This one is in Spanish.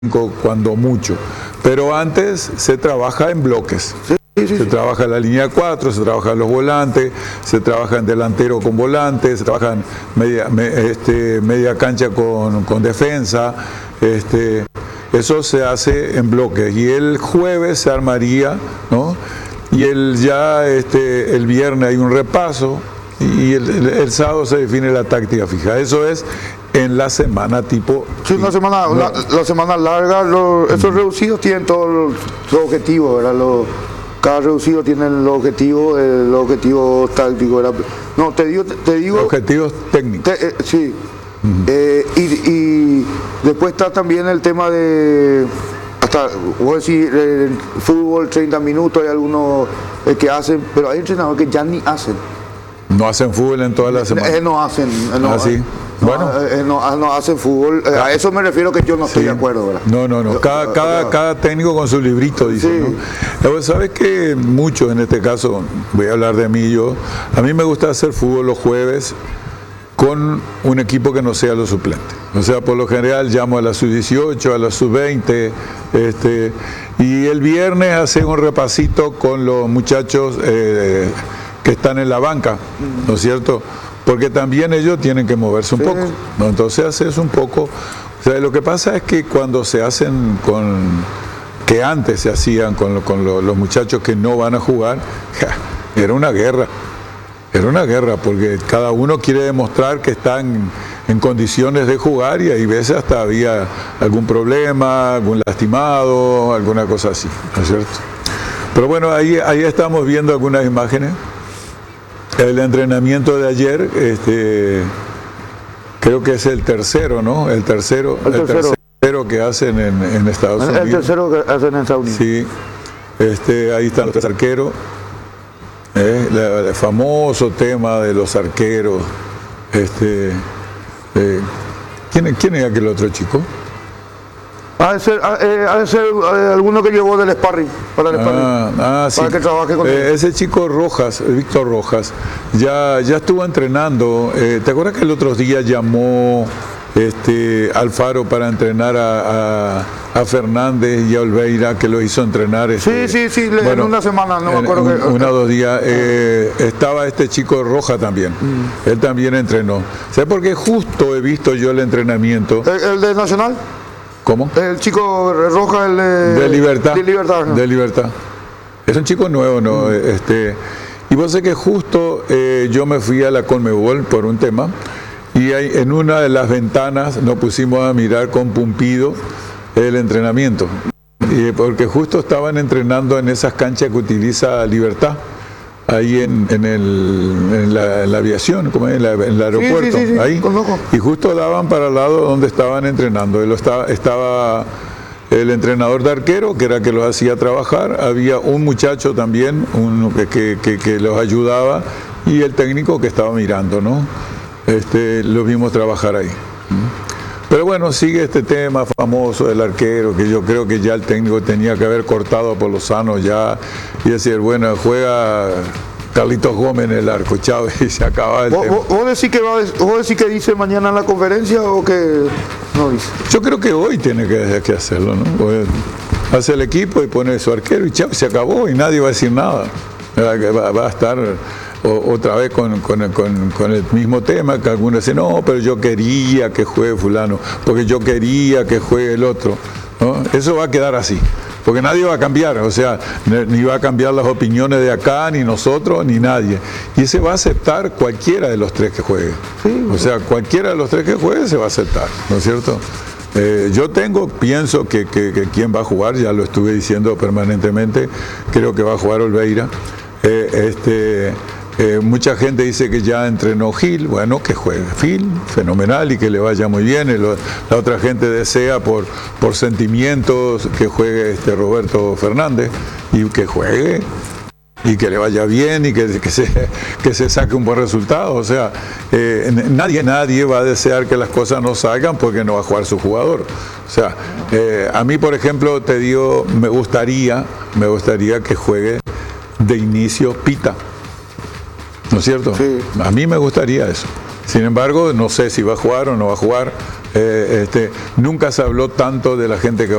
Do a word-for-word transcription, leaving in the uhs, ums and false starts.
cuando mucho, pero antes se trabaja en bloques. Sí, sí, se sí. trabaja en la línea cuatro, se trabaja en los volantes, se trabaja en delantero con volantes, se trabaja en media, me, este, media cancha con, con defensa. Este, eso se hace en bloques y el jueves se armaría, ¿no? Y el, ya este, el viernes hay un repaso y el, el, el sábado se define la táctica fija. Eso es en la semana tipo... Sí, una semana, no. la, la semana larga, lo, esos reducidos tienen todos los objetivos, ¿verdad? Los, cada reducido tiene los objetivos, eh, los objetivos tácticos, ¿verdad? No, te digo... Te digo objetivos técnicos. Te, eh, sí. Uh-huh. eh, y, y después está también el tema de... Hasta, vos decís, eh, fútbol, treinta minutos, hay algunos eh, que hacen, pero hay entrenadores que ya ni hacen. No hacen fútbol en toda la semana. Eh, no hacen. Eh, no, ¿Ah, sí? No, bueno. eh, no, no hacen fútbol. Eh, a eso me refiero que yo no estoy sí. de acuerdo, ¿verdad? No, no, no. Cada, Yo, cada, yo, cada técnico con su librito, dice. Sí. ¿No? ¿Sabes que muchos, en este caso, voy a hablar de mí yo, a mí me gusta hacer fútbol los jueves con un equipo que no sea los suplentes. O sea, por lo general llamo a la sub dieciocho, a la sub veinte, este, y el viernes hacen un repasito con los muchachos eh, que están en la banca, ¿no es cierto? Porque también ellos tienen que moverse un sí. poco, ¿no? Entonces haces un poco, o sea, lo que pasa es que cuando se hacen con, que antes se hacían con, con lo, los muchachos que no van a jugar, ja, era una guerra, era una guerra, porque cada uno quiere demostrar que están en condiciones de jugar y hay veces hasta había algún problema, algún lastimado, alguna cosa así, ¿no es cierto? Pero bueno, ahí, ahí estamos viendo algunas imágenes. El entrenamiento de ayer, este, creo que es el tercero, ¿no? El tercero, el tercero, el tercero que hacen en, en Estados el, Unidos. El tercero que hacen en Estados Unidos. Sí, este, ahí están los arqueros. Eh, la, el famoso tema de los arqueros. Este, eh, ¿quién, ¿Quién es aquel otro chico? Ha de ser, eh, ha de ser eh, alguno que llegó del sparring, para el sparring, ah, ah, sí. para que trabaje con eh, ese chico Rojas, Víctor Rojas, ya, ya estuvo entrenando. Eh, ¿Te acuerdas que el otro día llamó este, Alfaro para entrenar a, a, a Fernández y a Olveira, que lo hizo entrenar? Este, sí, sí, sí, bueno, en una semana, no en, me acuerdo. Un, que, una o dos días. Eh, estaba este chico Rojas también, mm. él también entrenó. ¿Sabes por qué? Justo he visto yo el entrenamiento. ¿El, el de Nacional? ¿Cómo? El chico Roja, el de, de Libertad. De Libertad. ¿No? De Libertad. Es un chico nuevo, ¿no? Mm. Este, y vos sé que justo eh, yo me fui a la Conmebol por un tema y hay, en una de las ventanas nos pusimos a mirar con Pumpido el entrenamiento. Y porque justo estaban entrenando en esas canchas que utiliza Libertad. Ahí en, en, el, en, la, en la aviación, como en, la, en el aeropuerto, sí, sí, sí, ahí. Conozco. Y justo daban para el lado donde estaban entrenando. Él estaba, estaba el entrenador de arquero, que era que los hacía trabajar, había un muchacho también, uno que, que, que, que los ayudaba, y el técnico que estaba mirando, ¿no? Este, los vimos trabajar ahí. Pero bueno, sigue este tema famoso del arquero, que yo creo que ya el técnico tenía que haber cortado por los sanos ya y decir, bueno, juega Carlitos Gómez en el arco, chao, y se acaba el ¿Vos, tema. ¿Vos decís que va, vos decís que dice mañana en la conferencia o que no dice? Yo creo que hoy tiene que, que hacerlo, ¿no? Pues hace el equipo y pone su arquero y chao, se acabó y nadie va a decir nada. Va, va a estar o, otra vez con, con, con, con el mismo tema, que algunos dicen, no, pero yo quería que juegue fulano, porque yo quería que juegue el otro, ¿no? Eso va a quedar así, porque nadie va a cambiar, o sea, ni va a cambiar las opiniones de acá, ni nosotros, ni nadie, y se va a aceptar cualquiera de los tres que juegue, sí, o sea, cualquiera de los tres que juegue se va a aceptar, ¿no es cierto? Eh, yo tengo, pienso que, que, que quién va a jugar, ya lo estuve diciendo permanentemente, creo que va a jugar Olveira. Eh, este, eh, mucha gente dice que ya entrenó Gil, bueno, que juegue Gil, fenomenal y que le vaya muy bien. El, la otra gente desea por, por sentimientos que juegue este Roberto Fernández y que juegue y que le vaya bien y que, que, se, que se saque un buen resultado. O sea, eh, nadie, nadie va a desear que las cosas no salgan porque no va a jugar su jugador. O sea, eh, a mí, por ejemplo, te digo, me gustaría, me gustaría que juegue de inicio Pita, ¿no es cierto? Sí. A mí me gustaría eso. Sin embargo, no sé si va a jugar o no va a jugar, Eh, este, nunca se habló tanto de la gente que